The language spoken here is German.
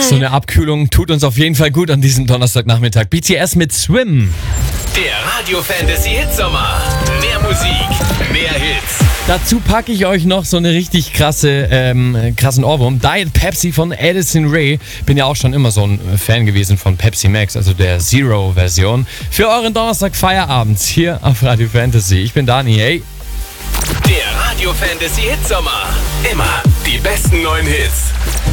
So eine Abkühlung tut uns auf jeden Fall gut an diesem Donnerstagnachmittag. BTS mit Swim. Der Radio Fantasy Hitsommer. Mehr Musik, mehr Hits. Dazu packe ich euch noch so eine richtig krassen Ohrwurm. Diet Pepsi von Addison Rae. Bin ja auch schon immer so ein Fan gewesen von Pepsi Max, also der Zero-Version. Für euren Donnerstag Feierabend hier auf Radio Fantasy. Ich bin Dani, hey. Der Radio Fantasy Hitsommer. Immer die besten neuen Hits.